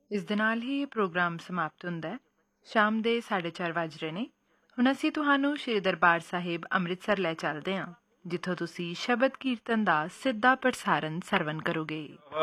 ਇਸ ਦੇ ਨਾਲ ਹੀ ਇਹ ਪ੍ਰੋਗਰਾਮ ਸਮਾਪਤ ਹੁੰਦਾ ਹੈ। ਸ਼ਾਮ ਦੇ 4:30 ਵੱਜ ਰਹੇ ਨੇ। ਹੁਣ ਅਸੀਂ ਤੁਹਾਨੂੰ ਸ਼੍ਰੀ ਦਰਬਾਰ ਸਾਹਿਬ ਅੰਮ੍ਰਿਤਸਰ ਲੈ ਚੱਲਦੇ ਹਾਂ, ਜਿੱਥੋਂ ਤੁਸੀਂ ਸ਼ਬਦ ਕੀਰਤਨ ਦਾ ਸਿੱਧਾ ਪ੍ਰਸਾਰਣ ਸਰਵਣ ਕਰੋਗੇ।